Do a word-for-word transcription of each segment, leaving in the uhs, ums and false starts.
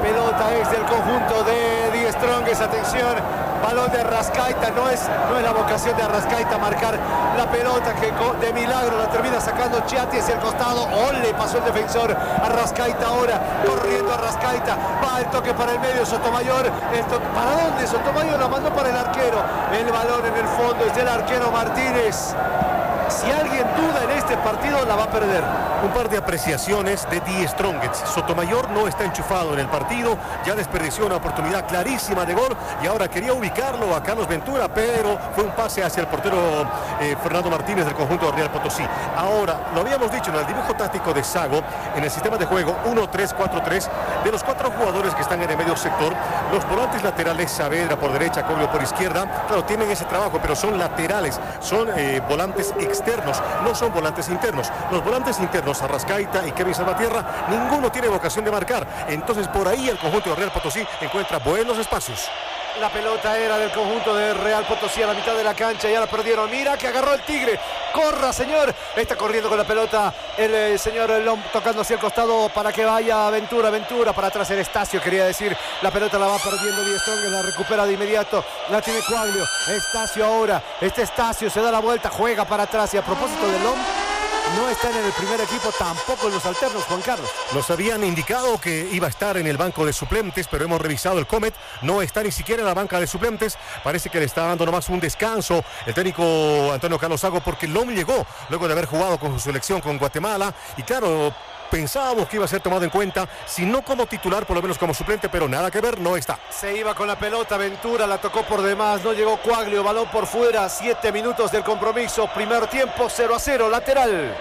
pelota es del conjunto de Die Strongest. Atención, balón de Arrascaita. No es, no es la vocación de Arrascaita marcar la pelota, que de milagro la termina sacando Chiatti hacia el costado. ¡Ole! Pasó el defensor. Arrascaita ahora, corriendo Arrascaita. Va el toque para el medio, Sotomayor. El toque, ¿para dónde? Sotomayor la mandó para el arquero. El balón en el fondo es del arquero Martínez. Si alguien duda en este partido, la va a perder. Un par de apreciaciones de Die Strongest. Sotomayor no está enchufado en el partido, ya desperdició una oportunidad clarísima de gol y ahora quería ubicarlo a Carlos Ventura, pero fue un pase hacia el portero eh, Fernando Martínez del conjunto de Real Potosí. Ahora, lo habíamos dicho en el dibujo táctico de Sago, en el sistema de juego uno tres cuatro tres, de los cuatro jugadores que están en el medio sector, los volantes laterales, Saavedra por derecha, Coglio por izquierda, claro, tienen ese trabajo, pero son laterales, son eh, volantes externos, no son volantes internos. Los volantes internos, Arrascaita y Kevin Salvatierra, ninguno tiene vocación de marcar. Entonces por ahí el conjunto de Real Potosí encuentra buenos espacios. La pelota era del conjunto de Real Potosí a la mitad de la cancha, ya la perdieron. Mira que agarró el Tigre. Corra, señor. Está corriendo con la pelota el, el señor Lom, tocando hacia el costado para que vaya Ventura. Ventura para atrás, el Estacio, quería decir. La pelota la va perdiendo Die Strongest, la recupera de inmediato. La tiene Coaglio. Estacio ahora. Este Estacio se da la vuelta, juega para atrás. Y a propósito de Lom, no están en el primer equipo, tampoco en los alternos, Juan Carlos. Nos habían indicado que iba a estar en el banco de suplentes, pero hemos revisado el Comet, no está ni siquiera en la banca de suplentes. Parece que le está dando nomás un descanso el técnico Antonio Carlos Sago, porque Lom llegó luego de haber jugado con su selección con Guatemala y claro, pensábamos que iba a ser tomado en cuenta, si no como titular, por lo menos como suplente, pero nada que ver, no está. Se iba con la pelota, Ventura la tocó por demás, no llegó Coaglio, balón por fuera, siete minutos del compromiso, primer tiempo, cero a cero, lateral.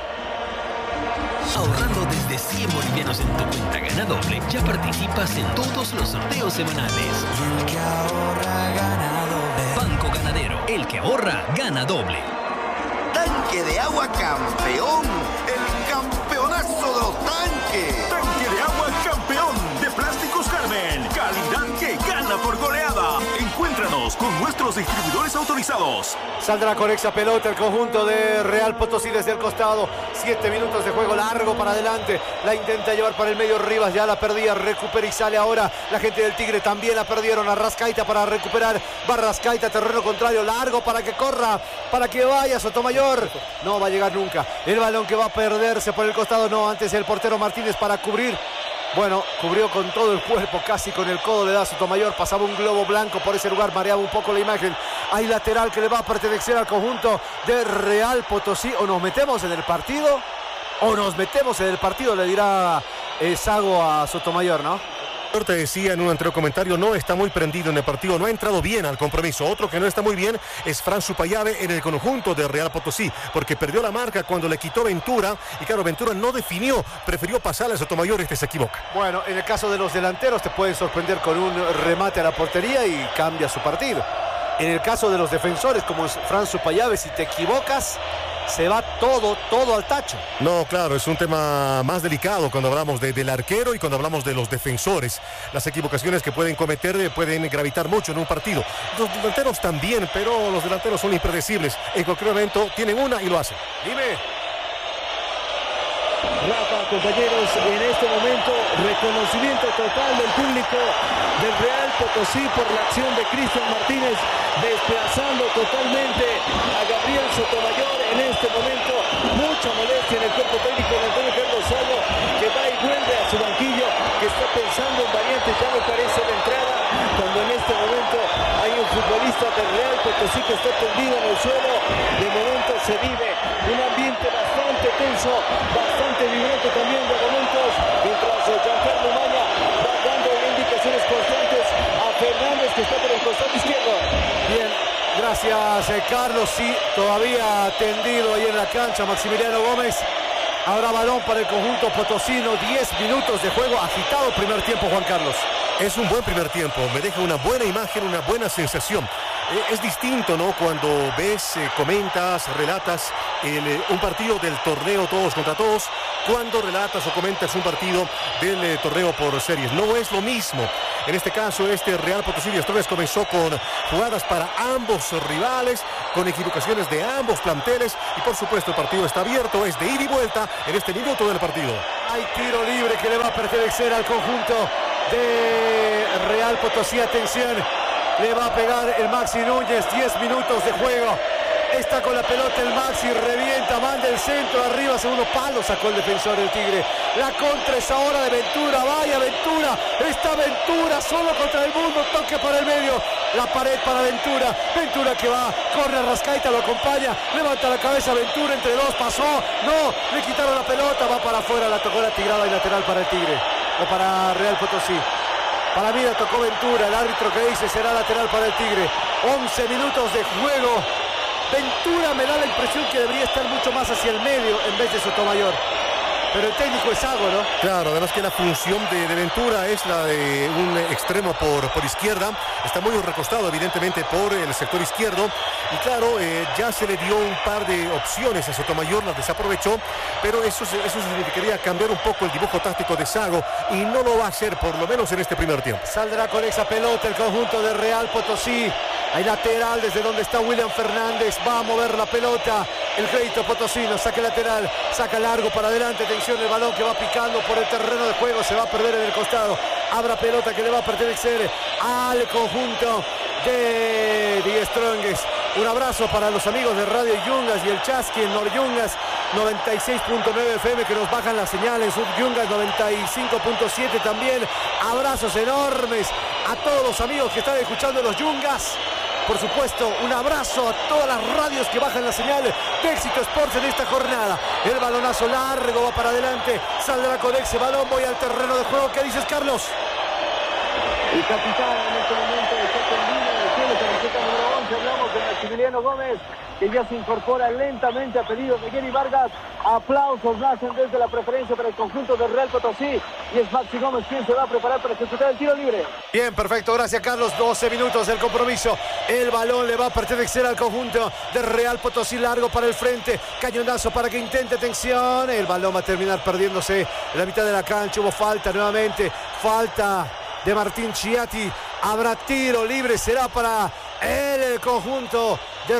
Ahorrando desde cien bolivianos en tu cuenta Gana Doble, ya participas en todos los sorteos semanales. El que ahorra gana doble. Banco Ganadero, el que ahorra gana doble. Tanque de agua campeón, el campeonazo de los tanques. Tanque de agua campeón de Plásticos Carmen, calidad que gana por goleada. Encuéntranos con nuestros distribuidores autorizados. Saldrá con esa pelota el conjunto de Real Potosí desde el costado. Siete minutos de juego largo para adelante. La intenta llevar para el medio Rivas, ya la perdía, recupera y sale ahora. La gente del Tigre también la perdieron. Arrascaita para recuperar. Va Arrascaita, terreno contrario, largo para que corra, para que vaya Sotomayor. No va a llegar nunca. El balón que va a perderse por el costado, no, antes el portero Martínez para cubrir. Bueno, cubrió con todo el cuerpo, casi con el codo le da Sotomayor, pasaba un globo blanco por ese lugar, mareaba un poco la imagen. Hay lateral que le va a pertenecer al conjunto de Real Potosí. O nos metemos en el partido, o nos metemos en el partido, le dirá eh, Sago a Sotomayor, ¿no? Te decía en un anterior comentario, no está muy prendido en el partido, no ha entrado bien al compromiso. Otro que no está muy bien es Fran Supayave en el conjunto de Real Potosí, porque perdió la marca cuando le quitó Ventura, y claro, Ventura no definió, prefirió pasarle a Sotomayor, este se equivoca. Bueno, en el caso de los delanteros te pueden sorprender con un remate a la portería y cambia su partido. En el caso de los defensores, como es Fran Supayave, si te equivocas, se va todo, todo al tacho. No, claro, es un tema más delicado cuando hablamos de, del arquero y cuando hablamos de los defensores. Las equivocaciones que pueden cometer pueden gravitar mucho en un partido. Los delanteros también, pero los delanteros son impredecibles. En cualquier momento tienen una y lo hacen. Dime. Rafa, compañeros, en este momento reconocimiento total del público del Real Potosí por la acción de Cristian Martínez, desplazando totalmente a Gabriel Sotomayor. En este momento mucha molestia en el cuerpo técnico de Antonio Carlos Sago, que va y vuelve a su banquillo, que está pensando en variantes, ya me parece de entrada, cuando en este momento hay un futbolista del Real Potosí que está tendido en el suelo. De momento se vive un ambiente bastante tenso, bastante vibrante también de momentos, mientras Giancarlo Maña va dando indicaciones constantes a Fernández, que está por el costado izquierdo. Bien, gracias eh, Carlos. Sí, todavía tendido ahí en la cancha Maximiliano Gómez. Ahora balón para el conjunto potosino, diez minutos de juego, agitado primer tiempo, Juan Carlos. Es un buen primer tiempo, me deja una buena imagen, una buena sensación. Es distinto, ¿no? Cuando ves, eh, comentas, relatas el, eh, un partido del torneo todos contra todos, cuando relatas o comentas un partido del eh, torneo por series. No es lo mismo. En este caso, este Real Potosí de Strongest comenzó con jugadas para ambos rivales, con equivocaciones de ambos planteles, y por supuesto el partido está abierto, es de ida y vuelta en este minuto del partido. Hay tiro libre que le va a pertenecer al conjunto de Real Potosí. Atención, le va a pegar el Maxi Núñez, diez minutos de juego. Está con la pelota el Maxi, revienta, manda el centro, arriba, segundo palo, sacó el defensor del Tigre. La contra es ahora de Ventura, vaya Ventura, está Ventura solo contra el mundo, toque para el medio, la pared para Ventura, Ventura que va, corre a Rascaita, lo acompaña, levanta la cabeza Ventura, entre dos, pasó, no, le quitaron la pelota, va para afuera, la tocó la tigrada y lateral para el Tigre, o para Real Potosí. Para mí la tocó Ventura, el árbitro que dice será lateral para el Tigre. once minutos de juego. Ventura me da la impresión que debería estar mucho más hacia el medio en vez de Sotomayor. Pero el técnico es Sago, ¿no? Claro, además que la función de, de Ventura es la de un extremo por, por izquierda. Está muy recostado, evidentemente, por el sector izquierdo. Y claro, eh, ya se le dio un par de opciones a Sotomayor, las desaprovechó. Pero eso, eso significaría cambiar un poco el dibujo táctico de Sago. Y no lo va a hacer, por lo menos en este primer tiempo. Saldrá con esa pelota el conjunto de Real Potosí. Hay lateral desde donde está William Fernández. Va a mover la pelota. El crédito potosino. Saca lateral. Saca largo para adelante. Atención, el balón que va picando por el terreno de juego. Se va a perder en el costado. Habrá pelota que le va a pertenecer al conjunto de Die Strongest. Un abrazo para los amigos de Radio Yungas y el Chasqui en Noryungas noventa y seis punto nueve F M que nos bajan la señal, en Sub Yungas noventa y cinco punto siete también. Abrazos enormes a todos los amigos que están escuchando los Yungas. Por supuesto, un abrazo a todas las radios que bajan la señal de Éxito Sports en esta jornada. El balonazo largo va para adelante. Saldrá con ese balón. Voy al terreno de juego. ¿Qué dices, Carlos? El capitán en este momento está con línea de cielo, camiseta número once. Hablamos de Maximiliano Gómez, que ya se incorpora lentamente a pedido de Gary Vargas. Aplausos nacen desde la preferencia para el conjunto de Real Potosí. Y es Maxi Gómez quien se va a preparar para ejecutar el tiro libre. Bien, perfecto, gracias Carlos. doce minutos del compromiso. El balón le va a pertenecer al conjunto de Real Potosí, largo para el frente. Cañonazo para que intente, atención. El balón va a terminar perdiéndose en la mitad de la cancha. Hubo falta nuevamente. Falta de Martín Chiatti. Habrá tiro libre, será para el conjunto de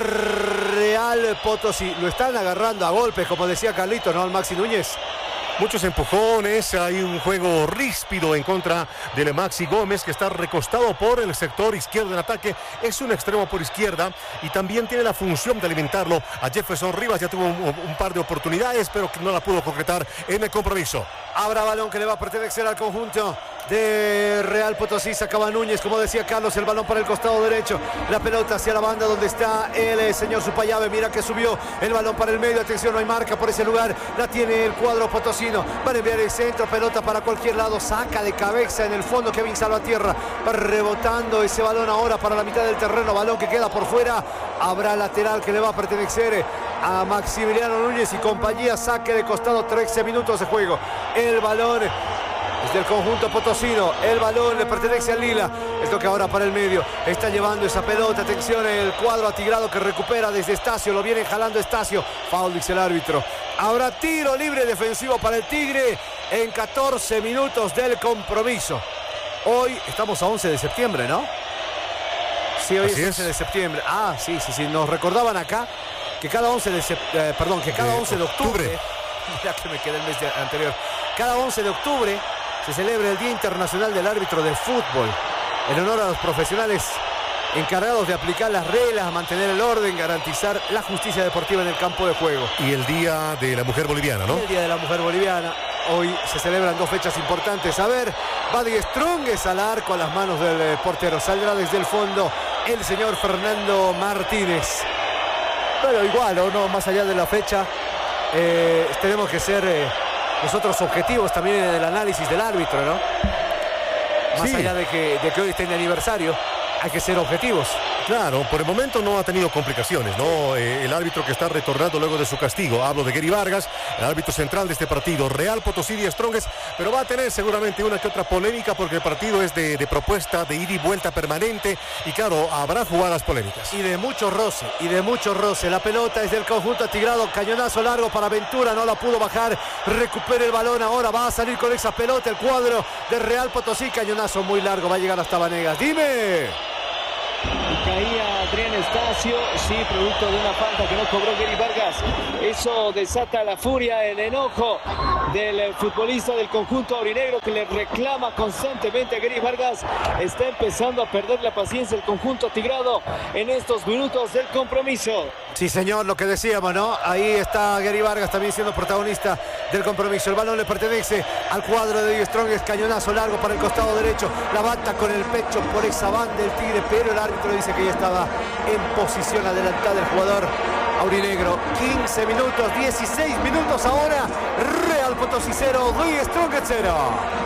Real Potosí. Lo están agarrando a golpes, como decía Carlitos, ¿no? Al Maxi Núñez. Muchos empujones, hay un juego ríspido en contra del Maxi Gómez, que está recostado por el sector izquierdo del ataque. Es un extremo por izquierda y también tiene la función de alimentarlo a Jefferson Rivas. Ya tuvo un, un par de oportunidades, pero que no la pudo concretar en el compromiso. Habrá balón que le va a pertenecer al conjunto de Real Potosí. Sacaba Núñez, como decía Carlos, el balón para el costado derecho. La pelota hacia la banda donde está el eh, señor Supayave. Mira que subió el balón para el medio. Atención, no hay marca por ese lugar. La tiene el cuadro potosino. Van a enviar el centro, pelota para cualquier lado. Saca de cabeza en el fondo Kevin Salvatierra. Va rebotando ese balón ahora para la mitad del terreno. Balón que queda por fuera. Habrá lateral que le va a pertenecer a Maximiliano Núñez y compañía. Saque de costado, trece minutos de juego. El balón es del conjunto potosino. El balón le pertenece al Lila. El toque ahora para el medio. Está llevando esa pelota. Atención, el cuadro atigrado que recupera desde Estacio. Lo viene jalando Estacio. Foul, dice el árbitro. Habrá tiro libre defensivo para el Tigre en catorce minutos del compromiso. Hoy estamos a once de septiembre, ¿no? Sí, hoy Así es once es. de septiembre. Ah, sí, sí, sí. Nos recordaban acá que cada once de septiembre, eh, perdón, que cada once de octubre. Ya que me quedé el mes de anterior. Cada once de octubre se celebra el Día Internacional del Árbitro de Fútbol, en honor a los profesionales encargados de aplicar las reglas, mantener el orden, garantizar la justicia deportiva en el campo de juego. Y el Día de la Mujer Boliviana, ¿no? El Día de la Mujer Boliviana. Hoy se celebran dos fechas importantes. A ver, va Die Strongest al arco a las manos del portero. Saldrá desde el fondo el señor Fernando Martínez. Pero igual, ¿o no? Más allá de la fecha, eh, tenemos que ser eh, nosotros objetivos también en el análisis del árbitro, ¿no? Más sí. allá de que, de que hoy esté en aniversario, hay que ser objetivos. Claro, por el momento no ha tenido complicaciones, ¿no? Eh, el árbitro que está retornando luego de su castigo. Hablo de Gary Vargas, el árbitro central de este partido. Real Potosí Die Strongest, pero va a tener seguramente una que otra polémica porque el partido es de, de propuesta, de ida y vuelta permanente. Y claro, habrá jugadas polémicas. Y de mucho roce, y de mucho roce. La pelota es del conjunto atigrado. Cañonazo largo para Ventura, no la pudo bajar. Recupera el balón ahora, va a salir con esa pelota el cuadro de Real Potosí. Cañonazo muy largo, va a llegar hasta Vanegas. Dime. Y caía Adrián Estacio, sí, producto de una falta que no cobró Gary Vargas. Eso desata la furia, el enojo del futbolista del conjunto aurinegro que le reclama constantemente a Gary Vargas. Está empezando a perder la paciencia el conjunto tigrado en estos minutos del compromiso. Sí, señor, lo que decíamos, ¿no? Ahí está Gary Vargas también siendo protagonista del compromiso. El balón le pertenece al cuadro de Die Strongest. Cañonazo largo para el costado derecho. La bata con el pecho por esa banda del Tigre, pero el árbitro dice que ya estaba en posición adelantada el jugador aurinegro. quince minutos, dieciséis minutos ahora. Real Potosí cero, Die Strongest cero.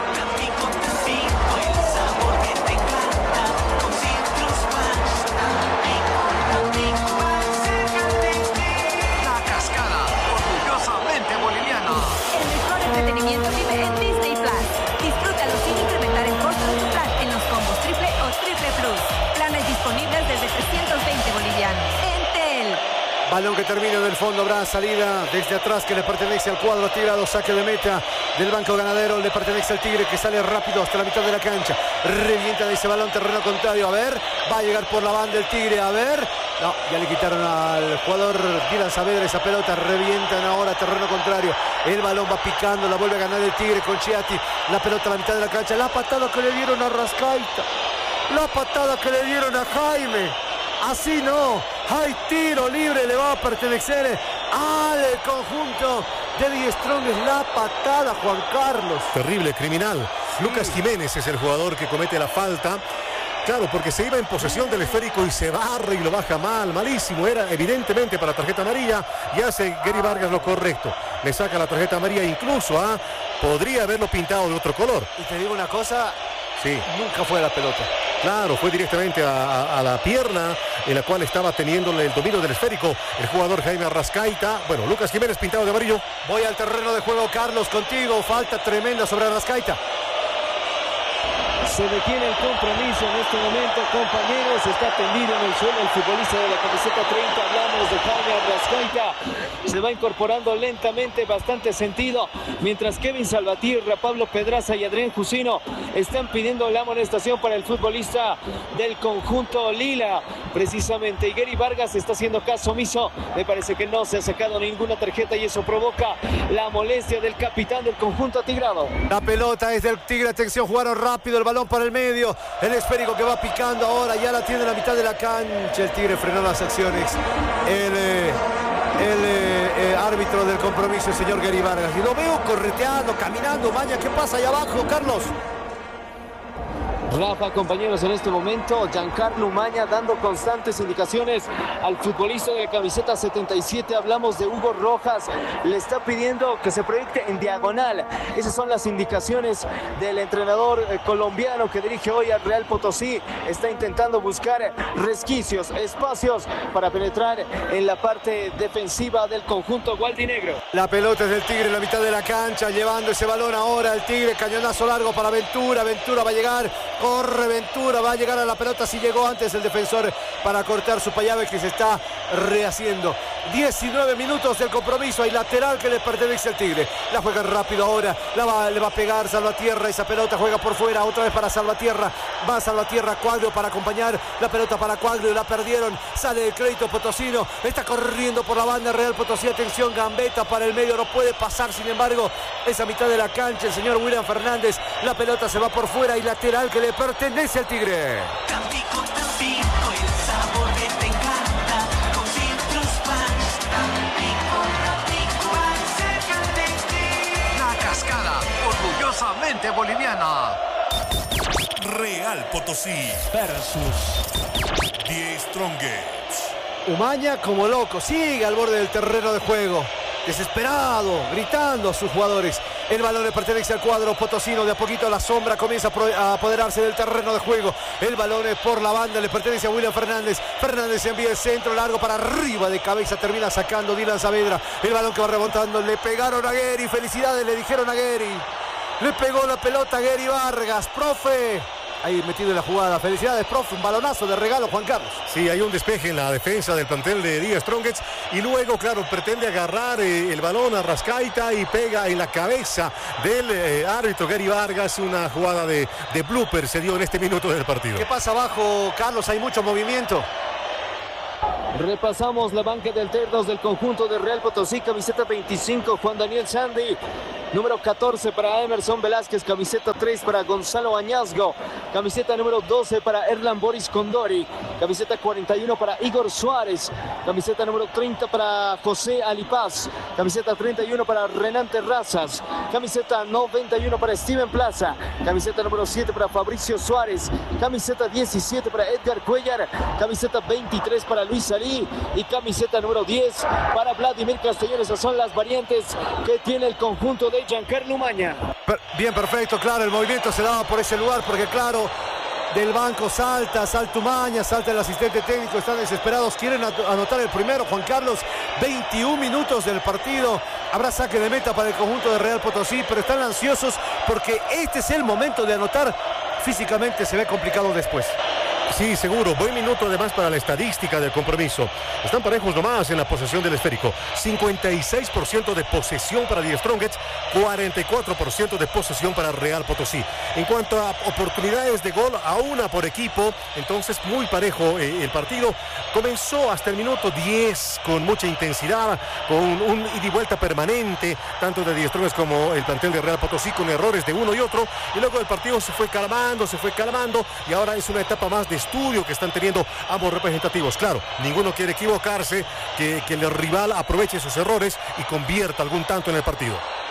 Entretenimiento vive en Disney Plus. Disfrútalo sin incrementar el costo de tu plan en los combos triple o triple plus. Planes disponibles desde trescientos veinte bolivianos. Entel. Balón que termina del fondo, habrá salida desde atrás que le pertenece al cuadro tigrado. Saque de meta del banco ganadero, le pertenece al Tigre que sale rápido hasta la mitad de la cancha. Revienta de ese balón, terreno contrario. A ver, va a llegar por la banda el Tigre. A ver, no, ya le quitaron al jugador Dylan Saavedra esa pelota. Revientan ahora, terreno contrario. El balón va picando, la vuelve a ganar el Tigre con Chiatti. La pelota a la mitad de la cancha. La patada que le dieron a Rascaita. La patada que le dieron a Jaime. Así no. Hay tiro libre, le va a pertenecer al conjunto de Die Strongest. La patada, Juan Carlos. Terrible, criminal. Sí. Lucas Jiménez es el jugador que comete la falta. Claro, porque se iba en posesión del esférico y se barre y lo baja mal, malísimo. Era evidentemente para tarjeta amarilla y hace Gary Vargas lo correcto. Le saca la tarjeta amarilla, incluso ¿ah? podría haberlo pintado de otro color. Y te digo una cosa, sí. nunca fue la pelota. Claro, fue directamente a, a, a la pierna en la cual estaba teniendo el dominio del esférico el jugador Jaime Arrascaita. Bueno, Lucas Jiménez pintado de amarillo. Voy al terreno de juego, Carlos, contigo. Falta tremenda sobre Arrascaita. Se detiene el compromiso en este momento, compañeros. Está tendido en el suelo el futbolista de la camiseta treinta. Hablamos de Jaime Arrascaita. Se va incorporando lentamente, bastante sentido. Mientras Kevin Salvatierra, Pablo Pedraza y Adrián Jusino están pidiendo la amonestación para el futbolista del conjunto lila. Precisamente, y Gary Vargas está haciendo caso omiso. Me parece que no se ha sacado ninguna tarjeta y eso provoca la molestia del capitán del conjunto tigrado. La pelota es del Tigre. Atención, jugaron rápido el balón para el medio, el esférico que va picando ahora, ya la tiene en la mitad de la cancha. El Tigre frenó las acciones. El, eh, el eh, eh, árbitro del compromiso, el señor Gary Vargas, y lo veo correteando, caminando. Maña, ¿qué pasa allá abajo, Carlos? Rafa, compañeros, en este momento Giancarlo Umaña dando constantes indicaciones al futbolista de la camiseta setenta y siete. Hablamos de Hugo Rojas, le está pidiendo que se proyecte en diagonal. Esas son las indicaciones del entrenador eh, colombiano que dirige hoy al Real Potosí. Está intentando buscar resquicios, espacios para penetrar en la parte defensiva del conjunto gualdinegro. La pelota es del Tigre en la mitad de la cancha, llevando ese balón ahora el Tigre. Cañonazo largo para Ventura. Ventura va a llegar. Corre Ventura, va a llegar a la pelota. Si llegó antes el defensor para cortar su payave que se está rehaciendo. diecinueve minutos del compromiso. Hay lateral que le pertenece al Tigre. La juega rápido ahora. La va, le va a pegar Salvatierra. Esa pelota juega por fuera. Otra vez para Salvatierra. Va Salvatierra, Cuadro para acompañar. La pelota para Cuadro. La perdieron. Sale el crédito potosino. Está corriendo por la banda Real Potosí. Atención, gambeta para el medio. No puede pasar, sin embargo, esa mitad de la cancha. El señor William Fernández. La pelota se va por fuera y lateral que le pertenece al Tigre. Tampico, Tampico, el sabor que te encanta. Con Citrus Punch. Tampico, Tampico, acércate a ti. La Cascada, orgullosamente boliviana. Real Potosí versus Die Strongest. Umaña como loco, sigue al borde del terreno de juego, desesperado, gritando a sus jugadores. El balón le pertenece al cuadro potosino. De a poquito la sombra comienza a apoderarse del terreno de juego. El balón es por la banda, le pertenece a William Fernández. Fernández envía el centro largo para arriba, de cabeza termina sacando Dylan Saavedra. El balón que va rebotando, le pegaron a Gary. Felicidades, le dijeron a Gary. Le pegó la pelota a Gary Vargas, profe. Ahí metido en la jugada. Felicidades, profe. Un balonazo de regalo, Juan Carlos. Sí, hay un despeje en la defensa del plantel de Die Strongest. Y luego, claro, pretende agarrar eh, el balón a Rascaita y pega en la cabeza del eh, árbitro Gary Vargas. Una jugada de, de blooper se dio en este minuto del partido. ¿Qué pasa abajo, Carlos? Hay mucho movimiento. Repasamos la banca de alternos del conjunto de Real Potosí. Camiseta veinticinco, Juan Daniel Sandy. Número catorce para Emerson Velázquez. Camiseta tres para Gonzalo Añazgo. Camiseta número doce para Erlan Boris Condori. Camiseta cuarenta y uno para Igor Suárez. Camiseta número treinta para José Alipaz. Camiseta treinta y uno para Renan Terrazas. Camiseta noventa y uno para Steven Plaza. Camiseta número siete para Fabricio Suárez. Camiseta diecisiete para Edgar Cuellar. Camiseta veintitrés para Luis Salí. Y camiseta número diez para Vladimir Castellanos. Esas son las variantes que tiene el conjunto de Giancarlo Umaña. Bien, perfecto, claro, el movimiento se daba por ese lugar porque claro, del banco salta, salta Umaña, salta el asistente técnico, están desesperados, quieren anotar el primero. Juan Carlos, veintiún minutos del partido, habrá saque de meta para el conjunto de Real Potosí, pero están ansiosos porque este es el momento de anotar. Físicamente se ve complicado después. Sí, seguro. Buen minuto además para la estadística del compromiso. Están parejos nomás en la posesión del esférico. cincuenta y seis por ciento de posesión para Die Strongets, cuarenta y cuatro por ciento de posesión para Real Potosí. En cuanto a oportunidades de gol, a una por equipo, entonces muy parejo eh, el partido. Comenzó hasta el minuto diez con mucha intensidad, con un ida y vuelta permanente, tanto de Die Strongets como el plantel de Real Potosí, con errores de uno y otro. Y luego el partido se fue calmando, se fue calmando, y ahora es una etapa más de estudio que están teniendo ambos representativos. Claro, ninguno quiere equivocarse, que, que el rival aproveche sus errores y convierta algún tanto en el partido.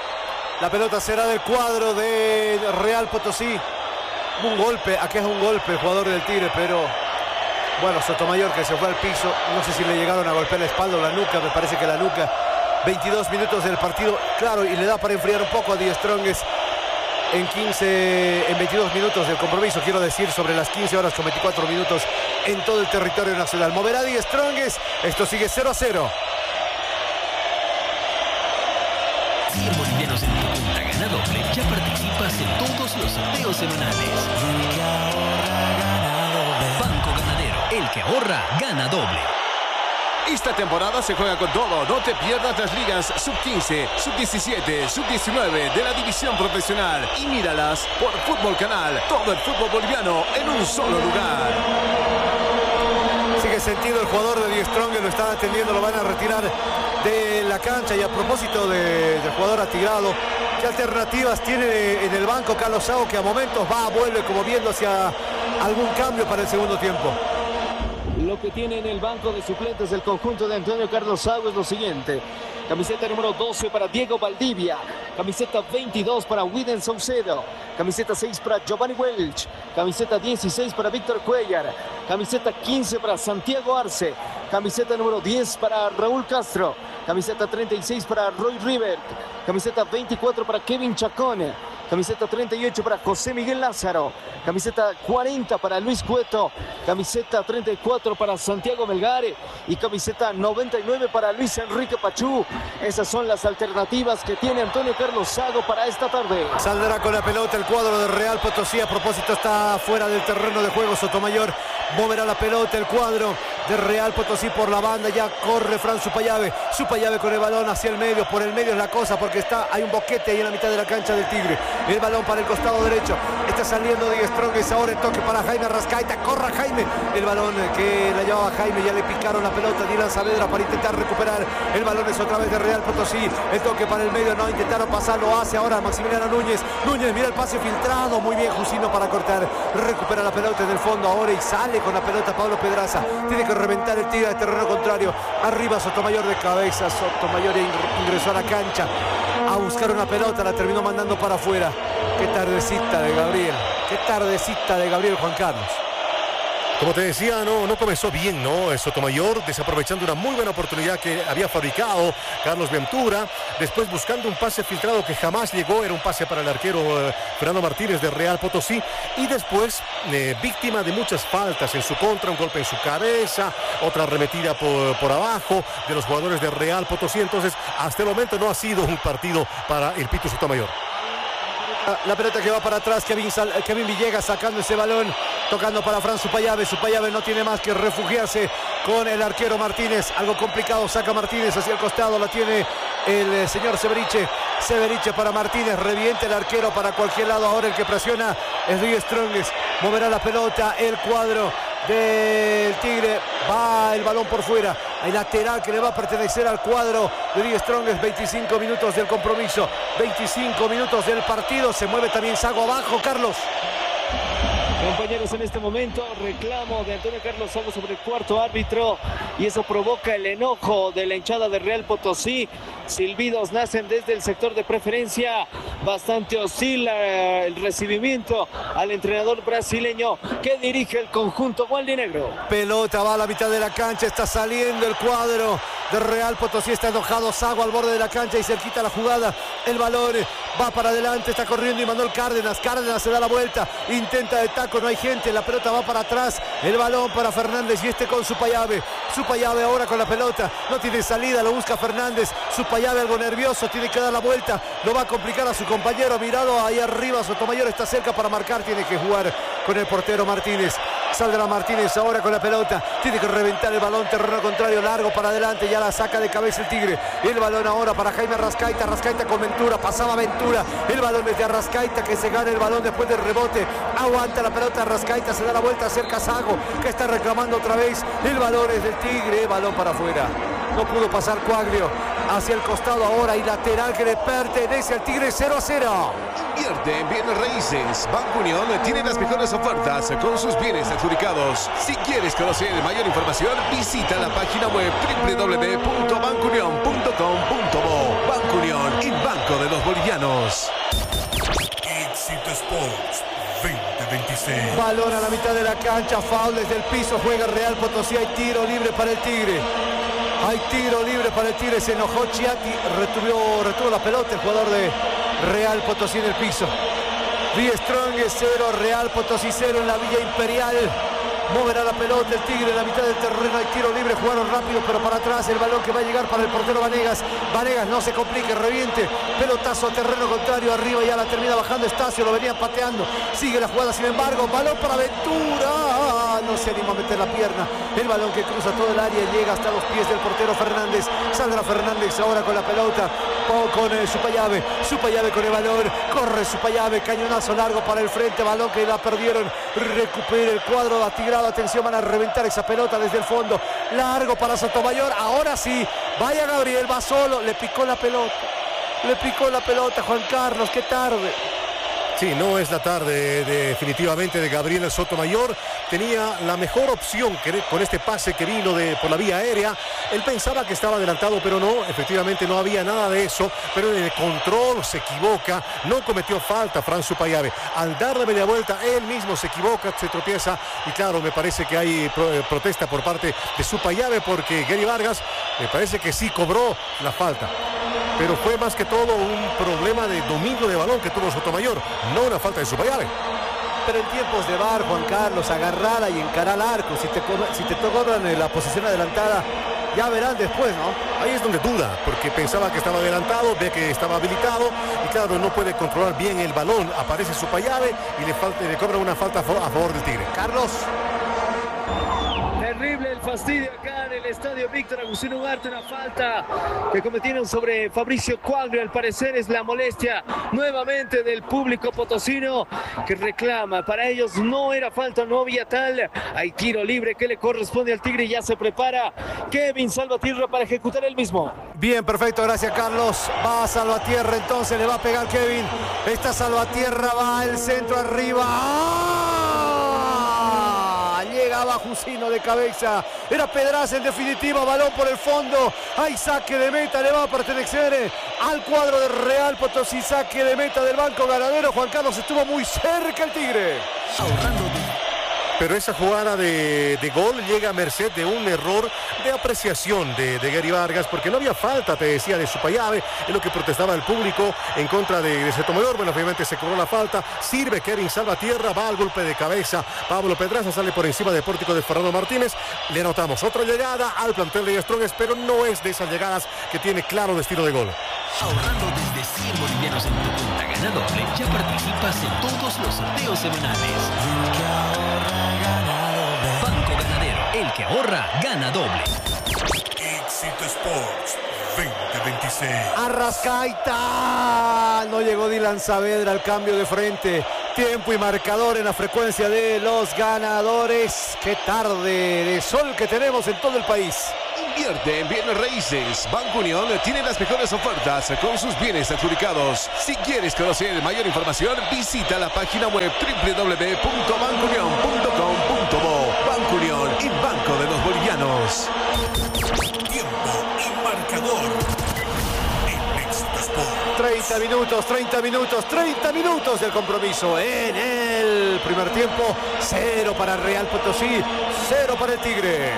La pelota será del cuadro de Real Potosí. Un golpe, aquí es un golpe el jugador del Tigre, pero bueno, Sotomayor que se fue al piso, no sé si le llegaron a golpear la espalda o la nuca, me parece que la nuca. veintidós minutos del partido, claro, y le da para enfriar un poco a Die Strongets. En quince, en veintidós minutos del compromiso, quiero decir, sobre las quince horas con veinticuatro minutos en todo el territorio nacional. Moverá Die Strongets, esto sigue cero a cero. cien bolivianos en tu cuenta Gana Doble, ya participas en todos los sorteos semanales. Banco Ganadero, el que ahorra, gana doble. Esta temporada se juega con todo. No te pierdas las ligas sub quince, sub diecisiete, sub diecinueve de la división profesional y míralas por Fútbol Canal. Todo el fútbol boliviano en un solo lugar. Sigue sentido el jugador de Die Strongets, lo están atendiendo, lo van a retirar de la cancha. Y a propósito de, del jugador atigrado, ¿qué alternativas tiene en el banco Carlos Sago, que a momentos va, vuelve como viendo hacia algún cambio para el segundo tiempo? Lo que tiene en el banco de suplentes el conjunto de Antonio Carlos Sago es lo siguiente: camiseta número doce para Diego Valdivia, camiseta veintidós para Widen Saucedo, camiseta seis para Giovanni Welch, camiseta dieciséis para Víctor Cuellar, camiseta quince para Santiago Arce, camiseta número diez para Raúl Castro, camiseta treinta y seis para Roy Rivert, camiseta veinticuatro para Kevin Chacón, camiseta treinta y ocho para José Miguel Lázaro, camiseta cuarenta para Luis Cueto, camiseta treinta y cuatro para Santiago Melgare y camiseta noventa y nueve para Luis Enrique Pachú. Esas son las alternativas que tiene Antonio Carlos Sago para esta tarde. Saldrá con la pelota el cuadro de Real Potosí. A propósito, está fuera del terreno de juego Sotomayor. Moverá la pelota el cuadro de Real Potosí por la banda. Ya corre Fran Supayave. Supayave con el balón hacia el medio. Por el medio es la cosa porque está, hay un boquete ahí en la mitad de la cancha del Tigre. El balón para el costado derecho. Está saliendo Die Strongets. Ahora el toque para Jaime Rascaita. Corra Jaime. El balón que la llevaba Jaime. Ya le picaron la pelota. Dylan Saavedra para intentar recuperar. El balón es otra vez de Real Potosí. El toque para el medio. No intentaron pasar. Lo hace ahora Maximiliano Núñez. Núñez mira el pase filtrado. Muy bien Jusino para cortar. Recupera la pelota en el fondo ahora y sale con la pelota Pablo Pedraza. Tiene que reventar el Tigre al terreno contrario. Arriba Sotomayor de cabeza. Sotomayor ingresó a la cancha a buscar una pelota. La terminó mandando para afuera. Qué tardecita de Gabriel. Qué tardecita de Gabriel Juan Carlos. Como te decía, no, no comenzó bien, ¿no? Sotomayor desaprovechando una muy buena oportunidad que había fabricado Carlos Ventura, después buscando un pase filtrado que jamás llegó, era un pase para el arquero eh, Fernando Martínez de Real Potosí, y después eh, víctima de muchas faltas en su contra, un golpe en su cabeza, otra arremetida por, por abajo de los jugadores de Real Potosí. Entonces, hasta el momento no ha sido un partido para el Pito Sotomayor. La pelota que va para atrás, Kevin, Sal, Kevin Villegas sacando ese balón, tocando para Fran Supayave. Supayave no tiene más que refugiarse con el arquero Martínez. Algo complicado, saca Martínez hacia el costado, la tiene el eh, señor Severiche. Severiche para Martínez, revienta el arquero para cualquier lado. Ahora el que presiona es Die Strongets. Moverá la pelota el cuadro del Tigre. Va el balón por fuera. Hay lateral que le va a pertenecer al cuadro de Die Strongest. veinticinco minutos del compromiso. veinticinco minutos del partido. Se mueve también Sago abajo, Carlos. Compañeros, en este momento reclamo de Antonio Carlos Sago sobre el cuarto árbitro y eso provoca el enojo de la hinchada de Real Potosí. Silbidos nacen desde el sector de preferencia. Bastante oscila el recibimiento al entrenador brasileño que dirige el conjunto gualdinegro. Pelota va a la mitad de la cancha. Está saliendo el cuadro de Real Potosí. Está enojado Sago al borde de la cancha y cerquita la jugada. El balón va para adelante. Está corriendo Imanol Cárdenas. Cárdenas se da la vuelta. Intenta de taco. No hay gente. La pelota va para atrás. El balón para Fernández y este con Supayave. Supayave ahora con la pelota. No tiene salida. Lo busca Fernández. Supayave algo nervioso. Tiene que dar la vuelta. Lo va a complicar a su compañero. Mirado ahí arriba. Sotomayor está cerca para marcar. Tiene que jugar con el portero Martínez. Saldrá Martínez ahora con la pelota. Tiene que reventar el balón. Terreno contrario. Largo para adelante. Ya la saca de cabeza el Tigre. El balón ahora para Jaime Rascaita. Rascaita con Ventura. Pasaba Ventura. El balón desde Arrascaita que se gana el balón después del rebote. Aguanta la pelota Arrascaita. Se da la vuelta cerca Sago que está reclamando otra vez. El balón es del Tigre. Balón para afuera. No pudo pasar Coaglio. Hacia el costado ahora y lateral que le pertenece al Tigre. Cero a cero. Invierte en bienes raíces. Banco Unión tiene las mejores ofertas con sus bienes adjudicados. Si quieres conocer mayor información, visita la página web doble u doble u doble u punto banco unión punto com punto bo. Banco Unión, el banco de los bolivianos. Éxito Sports veinte veintiséis. Balón a la mitad de la cancha. Foul desde el piso. Juega Real Potosí. Hay tiro libre para el Tigre. Hay tiro libre para el Tigre. Se enojó Chiati. Retuvo, retuvo la pelota el jugador de Real Potosí en el piso. Die Strongest cero, Real Potosí cero en la Villa Imperial. Moverá la pelota el Tigre en la mitad del terreno. Hay tiro libre, jugaron rápido pero para atrás. El balón que va a llegar para el portero Vanegas. Vanegas no se complique, reviente. Pelotazo a terreno contrario, arriba ya la termina bajando Estacio. Lo venían pateando. Sigue la jugada sin embargo. Balón para Ventura. No se anima a meter la pierna. El balón que cruza todo el área llega hasta los pies del portero Fernández. Saldrá Fernández ahora con la pelota. O con eh, Supayave. Supayave con el balón. Corre Supayave. Cañonazo largo para el frente. Balón que la perdieron. Recupera el cuadro atigrado. Atención, van a reventar esa pelota desde el fondo. Largo para Sotomayor. Ahora sí. Vaya Gabriel. Va solo. Le picó la pelota. Le picó la pelota Juan Carlos. Qué tarde. Sí, no es la tarde definitivamente de Gabriel Sotomayor. Tenía la mejor opción que, con este pase que vino de, por la vía aérea. Él pensaba que estaba adelantado, pero no. Efectivamente no había nada de eso. Pero en el control se equivoca. No cometió falta Fran Supayave. Al darle media vuelta, él mismo se equivoca, se tropieza. Y claro, me parece que hay pro, eh, protesta por parte de Supayave porque Gary Vargas me parece que sí cobró la falta. Pero fue más que todo un problema de dominio de balón que tuvo Sotomayor, no una falta de Supayave. Pero en tiempos de V A R, Juan Carlos, agarrarla y encarar al arco. Si te, si te tocan en la posición adelantada, ya verán después, ¿no? Ahí es donde duda, porque pensaba que estaba adelantado, ve que estaba habilitado y claro, no puede controlar bien el balón. Aparece Supayave y le, falta, le cobra una falta a favor del Tigre. Carlos. Terrible el fastidio acá en el estadio Víctor Agustín Ugarte, una falta que cometieron sobre Fabricio Coaglio. Al parecer es la molestia nuevamente del público potosino que reclama. Para ellos no era falta, no había tal. Hay tiro libre que le corresponde al Tigre y ya se prepara Kevin Salvatierra para ejecutar el mismo. Bien, perfecto, gracias Carlos. Va a Salvatierra, entonces le va a pegar Kevin. Esta Salvatierra va al centro arriba. ¡Ah! Llegaba Jusino de cabeza. Era Pedraza en definitiva. Balón por el fondo. Hay saque de meta. Le va a pertenecer al cuadro de Real Potosí. Saque de meta del Banco Ganadero. Juan Carlos estuvo muy cerca el Tigre. Ahorrando de... Pero esa jugada de, de gol llega a merced de un error de apreciación de, de Gary Vargas, porque no había falta, te decía, de Supayave, es lo que protestaba el público en contra de, de Sotomayor. Bueno, obviamente se cobró la falta, sirve Kevin Salvatierra, va al golpe de cabeza, Pablo Pedraza sale por encima del pórtico de Fernando Martínez. Le anotamos otra llegada al plantel de Die Strongest, pero no es de esas llegadas que tiene claro destino de gol. Ahorrando desde cien bolivianos en tu cuenta Gana Doble, ya participas en todos los sorteos semanales. Banco Ganadero, el que ahorra, gana doble. Éxito Sports veinte veintiséis. Arrascaita. No llegó Dylan Saavedra al cambio de frente. Tiempo y marcador en la frecuencia de los ganadores. Qué tarde de sol que tenemos en todo el país. Invierte en bienes raíces. Banco Unión tiene las mejores ofertas con sus bienes adjudicados. Si quieres conocer mayor información, visita la página web doble u doble u doble u punto banco unión punto com punto bo. Banco Unión, el banco de los bolivianos. Tiempo y marcador en Éxito Sport. treinta minutos, treinta minutos, treinta minutos del compromiso en el primer tiempo. Cero para Real Potosí, cero para el Tigre.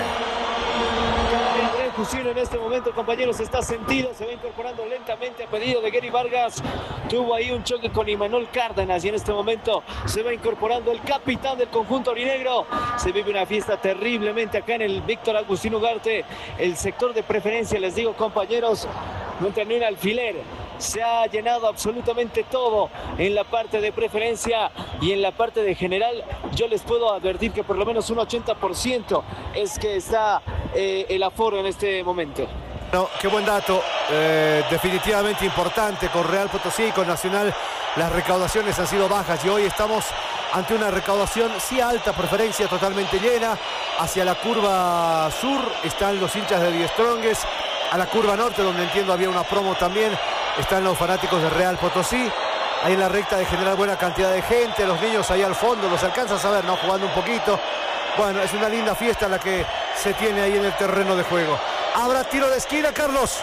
El fusil en este momento, compañeros, está sentido, se va incorporando lentamente a pedido de Gary Vargas. Tuvo ahí un choque con Imanol Cárdenas y en este momento se va incorporando el capitán del conjunto aurinegro. Se vive una fiesta terriblemente acá en el Víctor Agustín Ugarte, el sector de preferencia, les digo, compañeros, no entra ni un alfiler. Se ha llenado absolutamente todo en la parte de preferencia y en la parte de general. Yo les puedo advertir que por lo menos un ochenta por ciento es que está eh, el aforo en este momento. No, qué buen dato, eh, definitivamente importante. Con Real Potosí y con Nacional las recaudaciones han sido bajas y hoy estamos ante una recaudación sí alta, preferencia totalmente llena. Hacia la curva sur están los hinchas de Die Strongest, a la curva norte, donde entiendo había una promo también, están los fanáticos de Real Potosí. Ahí en la recta de general buena cantidad de gente, los niños ahí al fondo, los alcanzas a ver, ¿no? Jugando un poquito. Bueno, es una linda fiesta la que se tiene ahí en el terreno de juego. Habrá tiro de esquina, Carlos.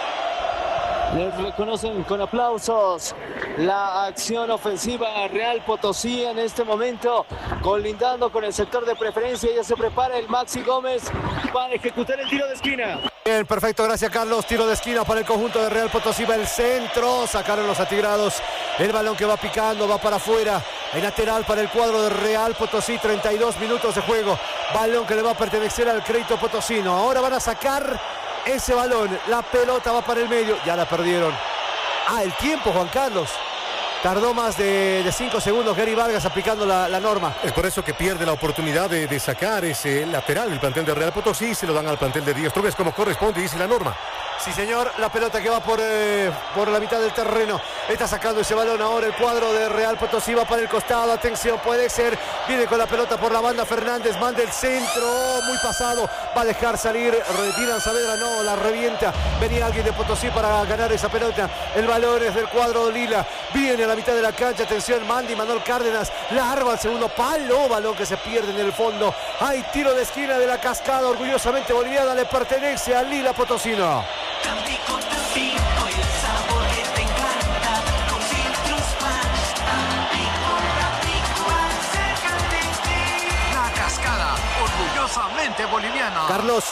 Les reconocen con aplausos la acción ofensiva Real Potosí en este momento, colindando con el sector de preferencia. Ya se prepara el Maxi Gómez para ejecutar el tiro de esquina. Bien, perfecto, gracias Carlos. Tiro de esquina para el conjunto de Real Potosí. Va el centro, sacaron los atigrados. El balón que va picando, va para afuera. El lateral para el cuadro de Real Potosí. treinta y dos minutos de juego. Balón que le va a pertenecer al Crédito Potosino. Ahora van a sacar ese balón. La pelota va para el medio. Ya la perdieron. Ah, el tiempo, Juan Carlos. Tardó más de cinco segundos Gary Vargas aplicando la, la norma. Es por eso que pierde la oportunidad de, de sacar ese lateral el plantel de Real Potosí y se lo dan al plantel de Die Strongest como corresponde, dice la norma. Sí, señor, la pelota que va por, eh, por la mitad del terreno. Está sacando ese balón ahora el cuadro de Real Potosí. Va para el costado, atención, puede ser. Viene con la pelota por la banda Fernández, manda el centro, muy pasado. Va a dejar salir, retiran Saavedra, no, la revienta. Venía alguien de Potosí para ganar esa pelota. El balón es del cuadro de Lila. Viene a la mitad de la cancha, atención, Mandy, Manuel Cárdenas. Largo al segundo palo, balón que se pierde en el fondo. Hay tiro de esquina de la Cascada, orgullosamente boliviana, le pertenece a Lila Potosino. Tampico, Tampico, el sabor que te encanta. Con Citrus Punch. Tampico, Tampico, acércate a ti. La Cascada, orgullosamente boliviana. Carlos.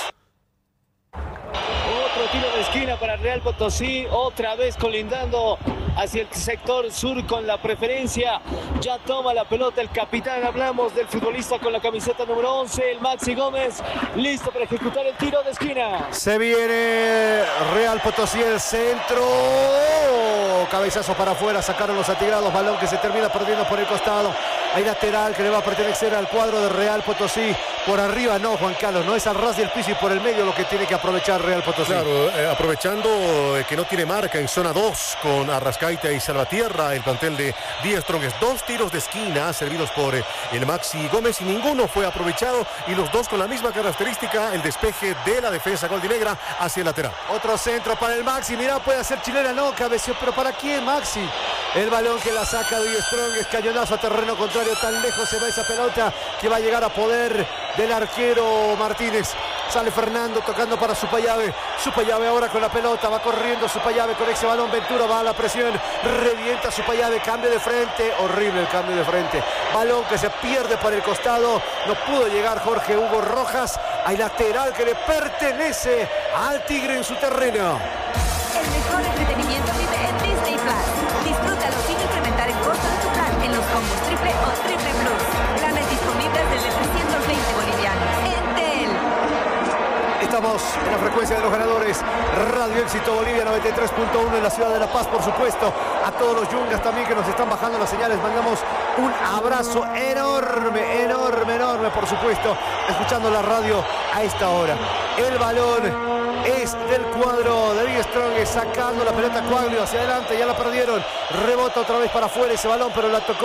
Otro tiro de esquina para Real Potosí, otra vez colindando hacia el sector sur con la preferencia. Ya toma la pelota el capitán, hablamos del futbolista con la camiseta número once, el Maxi Gómez, listo para ejecutar el tiro de esquina. Se viene Real Potosí, el centro, cabezazo para afuera, sacaron los atigrados, balón que se termina perdiendo por el costado. Hay lateral que le va a pertenecer al cuadro de Real Potosí. Por arriba no, Juan Carlos, no es al ras del piso y por el medio lo que tiene que aprovechar Real Potosí. Claro, eh, aprovechando eh, que no tiene marca en zona dos con Arrascaita y Salvatierra, el plantel de Die Strongest. Dos tiros de esquina servidos por eh, el Maxi Gómez y ninguno fue aprovechado y los dos con la misma característica, el despeje de la defensa goldinegra hacia el lateral. Otro centro para el Maxi, mirá, puede hacer chilena, no, cabeceó, pero ¿para quién, Maxi? El balón que la saca Die Strongest, cañonazo a terreno contrario, tan lejos se va esa pelota que va a llegar a poder del arquero Martínez. Sale Fernando tocando para Supayave. Supayave ahora con la pelota, va corriendo Supayave con ese balón. Ventura va a la presión, revienta Supayave, cambio de frente, horrible el cambio de frente. Balón que se pierde para el costado, no pudo llegar Jorge Hugo Rojas. Hay lateral que le pertenece al Tigre en su terreno. El mejor entretenimiento vive en Disney Plus. Disfrútalo sin incrementar el costo de tu plan en los combos triple o triple plus. Planes disponibles desde trescientos veinte bolivianos. Entel. Estamos en la frecuencia de los ganadores. Radio Éxito Bolivia noventa y tres punto uno en la ciudad de La Paz, por supuesto. A todos los yungas también que nos están bajando las señales. Mandamos un abrazo enorme, enorme, enorme, por supuesto. Escuchando la radio a esta hora. El balón es del cuadro de Die Strongest, sacando la pelota Coaglio hacia adelante, ya la perdieron, rebota otra vez para afuera ese balón, pero la tocó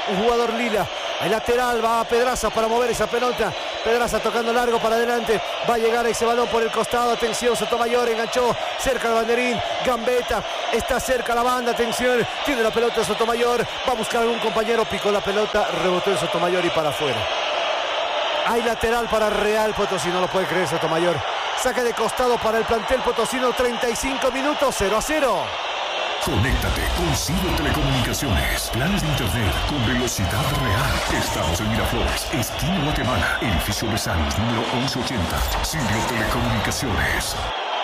un jugador Lila. El lateral va a Pedraza para mover esa pelota. Pedraza tocando largo para adelante. Va a llegar ese balón por el costado. Atención, Sotomayor enganchó cerca del banderín. Gambetta está cerca la banda. Atención, tiene la pelota Sotomayor. Va a buscar algún compañero. Picó la pelota, rebotó en Sotomayor y para afuera. Hay lateral para Real Potosí. No lo puede creer Sotomayor. Saque de costado para el plantel potosino. treinta y cinco minutos, cero a cero. Conéctate con Sirio Telecomunicaciones. Planes de internet con velocidad real. Estamos en Miraflores, esquina Guatemala, edificio Besanos, número once ochenta. Sirio Telecomunicaciones.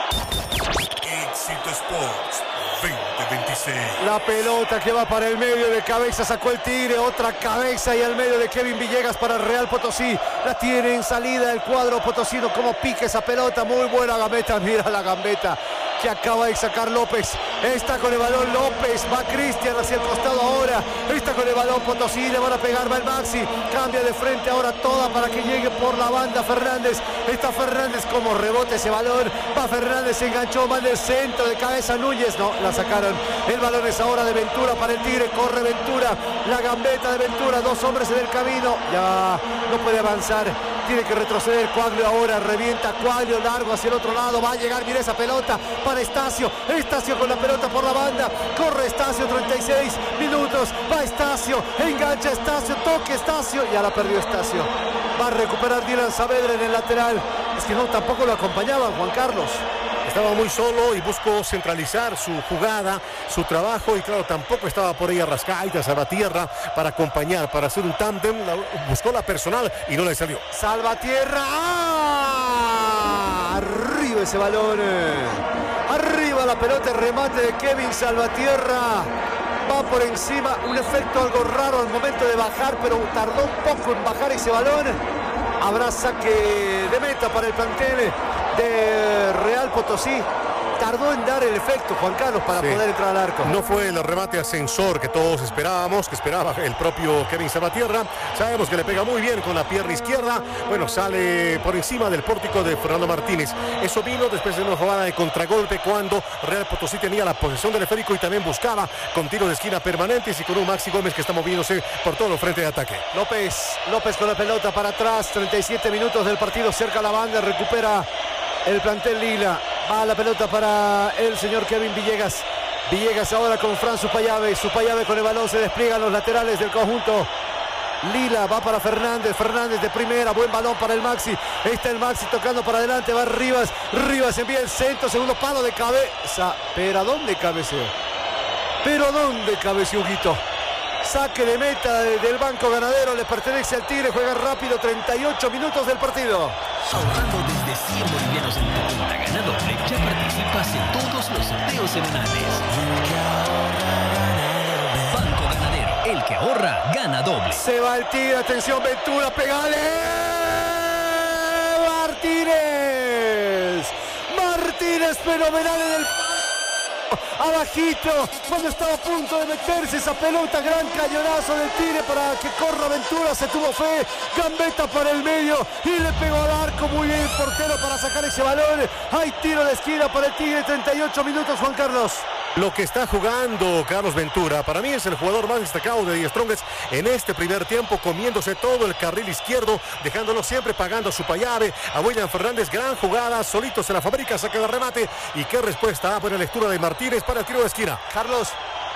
Éxito Sports veinte veintiséis. La pelota que va para el medio, de cabeza sacó el Tigre, otra cabeza y al medio de Kevin Villegas para Real Potosí. La tiene en salida el cuadro potosino, como pique esa pelota, muy buena gambeta, mira la gambeta que acaba de sacar López. Está con el balón López, va Cristian hacia el costado ahora, está con el balón Potosí, le van a pegar, va el Maxi, cambia de frente ahora toda para que llegue por la banda Fernández. Está Fernández como rebote ese balón, va Fernández, se enganchó, va en el centro de cabeza Núñez, no, la sacaron. El balón es ahora de Ventura para el Tigre, corre Ventura, la gambeta de Ventura, dos hombres en el camino, ya no puede avanzar, tiene que retroceder. Coaglio ahora, revienta Coaglio, largo hacia el otro lado, va a llegar, mira esa pelota para Estacio, Estacio con la pelota por la banda, corre Estacio, treinta y seis minutos, va Estacio, engancha Estacio, toque Estacio, ya la perdió Estacio, va a recuperar Dylan Saavedra en el lateral, es que no, tampoco lo acompañaban Juan Carlos. Estaba muy solo y buscó centralizar su jugada, su trabajo, y claro, tampoco estaba por ahí Arrascaita, Salvatierra para acompañar, para hacer un tándem. Buscó la personal y no le salió. Salvatierra, ¡ah! Arriba ese balón, arriba la pelota, remate de Kevin Salvatierra, va por encima, un efecto algo raro al momento de bajar, pero tardó un poco en bajar ese balón. Habrá saque de meta para el plantel de Real Potosí. Tardó en dar el efecto, Juan Carlos, para sí. poder entrar al arco. No fue el remate ascensor que todos esperábamos, que esperaba el propio Kevin Salvatierra. Sabemos que le pega muy bien con la pierna izquierda. Bueno, sale por encima del pórtico de Fernando Martínez. Eso vino después de una jugada de contragolpe cuando Real Potosí tenía la posesión del esférico y también buscaba con tiro de esquina permanentes y con un Maxi Gómez que está moviéndose por todo el frente de ataque. López, López con la pelota para atrás, treinta y siete minutos del partido, cerca la banda, recupera el plantel Lila. Va la pelota para el señor Kevin Villegas. Villegas ahora con Fran Supayave. Supayave con el balón, se despliegan los laterales del conjunto Lila. Va para Fernández. Fernández de primera. Buen balón para el Maxi. Está el Maxi tocando para adelante. Va Rivas. Rivas envía el centro. Segundo palo de cabeza. ¿Pero a dónde cabeceó? ¿Pero a dónde cabeceó Huguito? Saque de meta del Banco Ganadero. Le pertenece al Tigre. Juega rápido. treinta y ocho minutos del partido. Ahorrando desde cien bolivianos en tu cuenta Gana Doble, ya participas en todos los sorteos semanales. Banco Ganadero, el que ahorra, gana doble. Se va el Tigre, atención Ventura, pegale. Martínez. Martínez, fenomenal en el... abajito, cuando estaba a punto de meterse esa pelota, gran cañonazo del Tigre para que corra Ventura, se tuvo fe, gambeta para el medio y le pegó al arco, muy bien el portero para sacar ese balón. Hay tiro de esquina para el Tigre, treinta y ocho minutos, Juan Carlos. Lo que está jugando Carlos Ventura, para mí es el jugador más destacado de Die Strongest en este primer tiempo, comiéndose todo el carril izquierdo, dejándolo siempre pagando a Supayave, a William Fernández, gran jugada, solitos en la fábrica, saca de remate, y qué respuesta, ah, buena lectura de Martínez para el tiro de esquina. Carlos.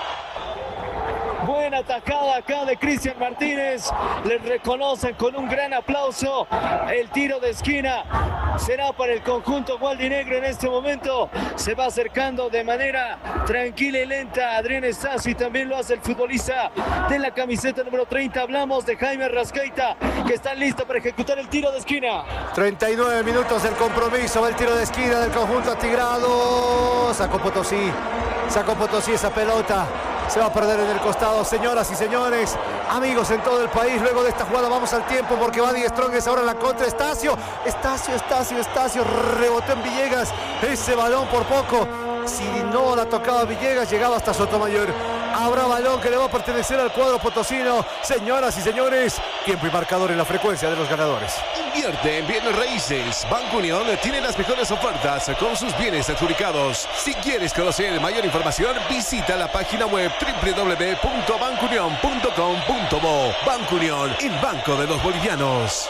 Buena atacada acá de Cristian Martínez, le reconocen con un gran aplauso. El tiro de esquina será para el conjunto gualdinegro. En este momento se va acercando de manera tranquila y lenta Adrián Estacio, y también lo hace el futbolista de la camiseta número treinta. Hablamos de Jaime Arrascaita, que está listo para ejecutar el tiro de esquina. treinta y nueve minutos del compromiso, va el tiro de esquina del conjunto atigrado. Sacó Potosí, sacó Potosí esa pelota. Se va a perder en el costado, señoras y señores, amigos en todo el país. Luego de esta jugada vamos al tiempo porque va Die Strongest ahora en la contra. Estacio, Estacio, Estacio, Estacio, rebotó en Villegas ese balón por poco. Si no la tocaba Villegas, llegaba hasta Sotomayor. Habrá balón que le va a pertenecer al cuadro potosino. Señoras y señores, tiempo y marcador en la frecuencia de los ganadores. Invierte en bienes raíces. Banco Unión tiene las mejores ofertas con sus bienes adjudicados. Si quieres conocer mayor información, visita la página web doble u doble u doble u punto banco unión punto com punto bo. Banco Unión, el banco de los bolivianos.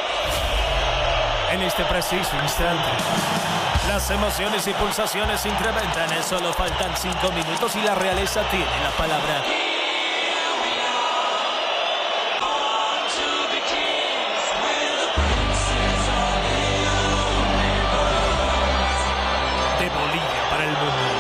En este preciso instante, las emociones y pulsaciones se incrementan. Solo faltan cinco minutos y la realeza tiene la palabra. De Bolivia para el mundo.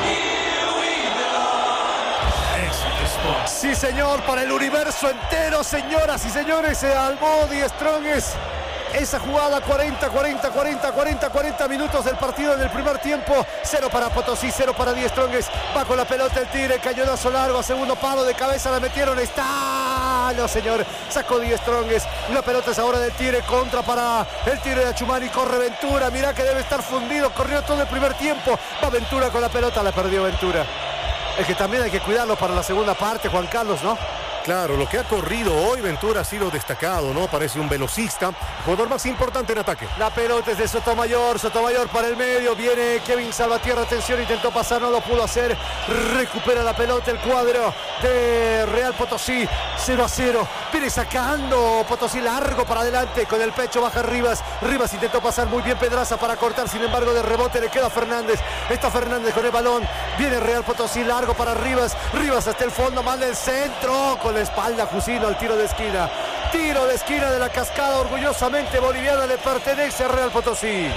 Sí, señor, para el universo entero, señoras y señores, se armó Die Strongest. Esa jugada, cuarenta, cuarenta, cuarenta, cuarenta, cuarenta minutos del partido en el primer tiempo. Cero para Potosí, cero para Die Strongest. Va con la pelota el Tigre, cañonazo largo, a segundo palo de cabeza, la metieron, está... No, señor, sacó Die Strongest. La pelota es ahora del Tigre, contra para el Tigre de Achumani, corre Ventura, mirá que debe estar fundido, corrió todo el primer tiempo. Va Ventura con la pelota, la perdió Ventura. Es que también hay que cuidarlo para la segunda parte, Juan Carlos, ¿no? Claro, lo que ha corrido hoy Ventura ha sido destacado, ¿no? Parece un velocista, jugador más importante en ataque. La pelota es de Sotomayor, Sotomayor para el medio, viene Kevin Salvatierra, atención, intentó pasar, no lo pudo hacer, recupera la pelota el cuadro de Real Potosí, cero a cero, viene sacando Potosí largo para adelante, con el pecho baja Rivas, Rivas intentó pasar muy bien Pedraza para cortar, sin embargo de rebote le queda Fernández, está Fernández con el balón, viene Real Potosí largo para Rivas, Rivas hasta el fondo, manda el centro, con la espalda Jusino al tiro de esquina, tiro de esquina de la cascada, orgullosamente boliviana, le pertenece a Real Potosí.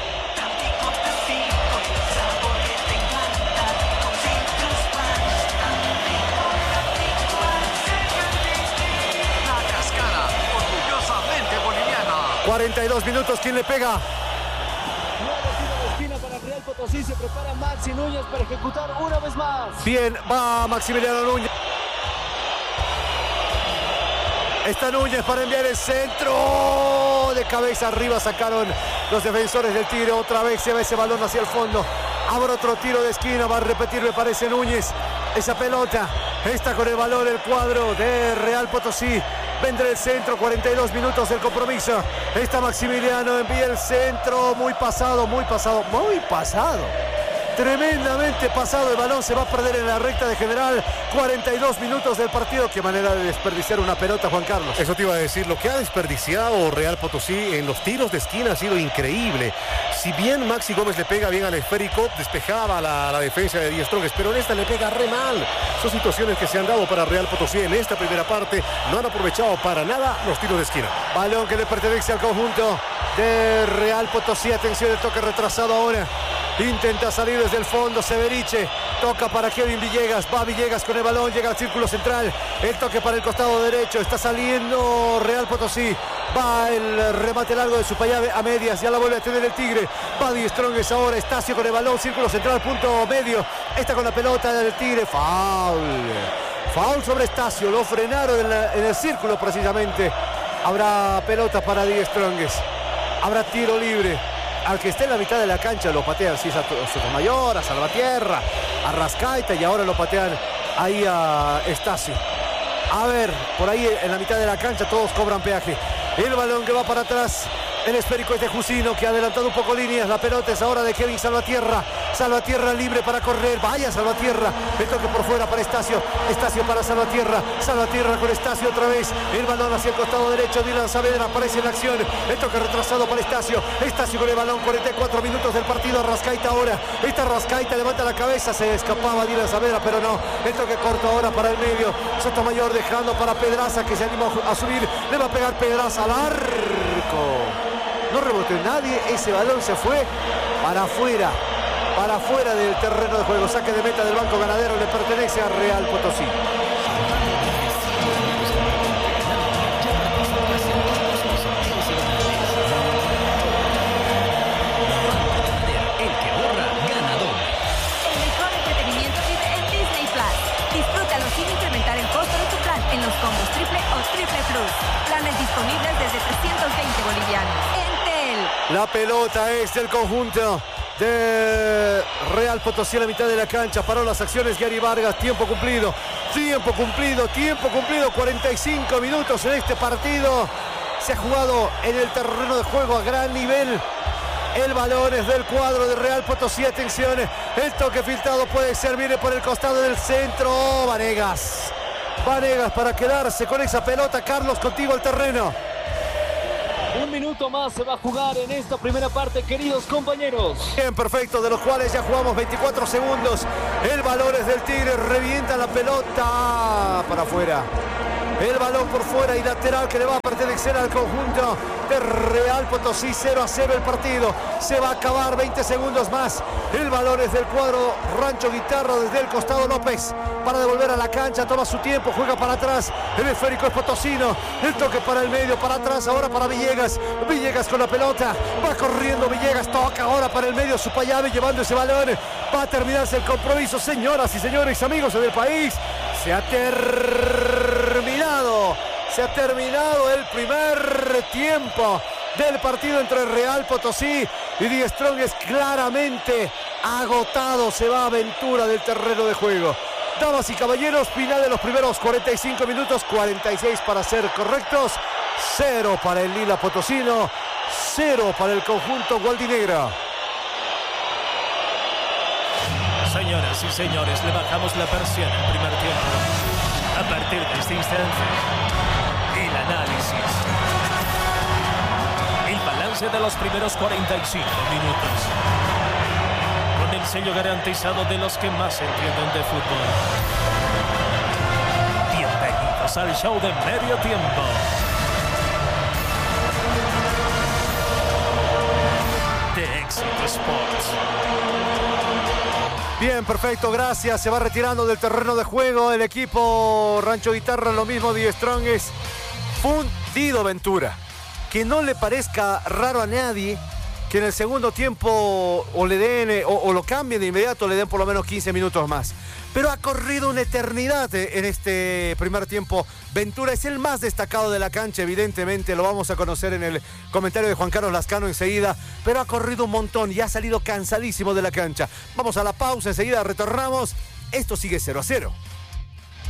cuarenta y dos minutos, ¿quién le pega? Potosí, se prepara Maxi Núñez para ejecutar una vez más. Bien, va Maximiliano Núñez. Está Núñez para enviar el centro. De cabeza arriba sacaron los defensores del tiro. Otra vez se va ese balón hacia el fondo. Habrá otro tiro de esquina. Va a repetir, me parece, Núñez. Esa pelota está con el balón el cuadro de Real Potosí. Vendrá el centro, cuarenta y dos minutos del compromiso. Está Maximiliano, envía el centro. Muy pasado, muy pasado, muy pasado. Tremendamente pasado, el balón se va a perder en la recta de general. cuarenta y dos minutos del partido. Qué manera de desperdiciar una pelota, Juan Carlos. Eso te iba a decir, lo que ha desperdiciado Real Potosí en los tiros de esquina ha sido increíble. Si bien Maxi Gómez le pega bien al esférico, despejaba la, la defensa de Die Strongest, pero en esta le pega re mal. Son situaciones que se han dado para Real Potosí en esta primera parte. No han aprovechado para nada los tiros de esquina. Balón que le pertenece al conjunto de Real Potosí. Atención, el toque retrasado ahora. Intenta salir desde el fondo Severiche, toca para Kevin Villegas, va Villegas con el balón, llega al círculo central, el toque para el costado derecho, está saliendo Real Potosí, va el remate largo de Supayave a medias, ya la vuelve a tener el Tigre, va Die Strongest ahora, Estacio con el balón, círculo central, punto medio, está con la pelota del Tigre, foul, foul sobre Estacio, lo frenaron en, la, en el círculo precisamente, habrá pelota para Die Strongest, habrá tiro libre. Al que esté en la mitad de la cancha lo patean, sí, a Sotomayor, a Salvatierra, a Rascaita, y ahora lo patean ahí a Estacio. A ver, por ahí en la mitad de la cancha todos cobran peaje. El balón que va para atrás, el esférico es de Jusino, que ha adelantado un poco líneas. La pelota es ahora de Kevin Salvatierra. Salvatierra libre para correr. Vaya Salvatierra. El toque por fuera para Estacio. Estacio para Salvatierra. Salvatierra con Estacio otra vez. El balón hacia el costado derecho. Dylan Saavedra aparece en la acción. El toque retrasado para Estacio. Estacio con el balón. cuarenta y cuatro minutos del partido. Rascaita ahora. Esta Rascaita levanta la cabeza. Se escapaba Dylan Saavedra, pero no. El toque corto ahora para el medio. Sotomayor dejando para Pedraza, que se anima a subir. Le va a pegar Pedraza al arco. No rebotó en nadie, ese balón se fue para afuera, para afuera del terreno de juego. Saque de meta del Banco Ganadero, le pertenece a Real Potosí. El que ahorra, gana doble. El mejor entretenimiento vive en Disney Plus. Disfrútalo sin incrementar el costo de tu plan en los combos triple o triple plus. Planes disponibles desde trescientos veinte bolivianos. La pelota es del conjunto de Real Potosí a la mitad de la cancha. Paró las acciones Gary Vargas, tiempo cumplido. Tiempo cumplido, tiempo cumplido, cuarenta y cinco minutos en este partido. Se ha jugado en el terreno de juego a gran nivel. El balón es del cuadro de Real Potosí. Atención, el toque filtrado puede ser, viene por el costado del centro. Vanegas. Vanegas para quedarse con esa pelota. Carlos, contigo al terreno. Un minuto más se va a jugar en esta primera parte, queridos compañeros. Bien, perfecto, de los cuales ya jugamos veinticuatro segundos. El balón es del Tigre, revienta la pelota para afuera. El balón por fuera y lateral que le va a pertenecer al conjunto de Real Potosí. Cero a cero el partido. Se va a acabar, veinte segundos más. El balón es del cuadro Rancho Guitarra desde el costado. López para devolver a la cancha. Toma su tiempo, juega para atrás. El esférico es potosino. El toque para el medio, para atrás. Ahora para Villegas. Villegas con la pelota. Va corriendo Villegas. Toca ahora para el medio. Supayave llevando ese balón. Va a terminarse el compromiso. Señoras y señores, amigos del país. Se ha terminado. Se ha terminado el primer tiempo del partido entre Real Potosí y Die Strongest. Claramente agotado se va Ventura del terreno de juego. Damas y caballeros, final de los primeros cuarenta y cinco minutos, cuarenta y seis para ser correctos, cero para el Lila Potosino, cero para el conjunto Gualdinegra. Señoras y señores, le bajamos la presión al primer tiempo. A partir de este instante, el análisis, el balance de los primeros cuarenta y cinco minutos, con el sello garantizado de los que más entienden de fútbol. Bienvenidos al show de medio tiempo. De Éxito Sports. Bien, perfecto, gracias. Se va retirando del terreno de juego el equipo Rancho Guitarra, lo mismo Die Strongest. Fundido Ventura. Que no le parezca raro a nadie que en el segundo tiempo o le den o, o lo cambien de inmediato, le den por lo menos quince minutos más. Pero ha corrido una eternidad en este primer tiempo. Ventura es el más destacado de la cancha, evidentemente, lo vamos a conocer en el comentario de Juan Carlos Lascano enseguida, pero ha corrido un montón y ha salido cansadísimo de la cancha. Vamos a la pausa, enseguida retornamos. Esto sigue cero a cero.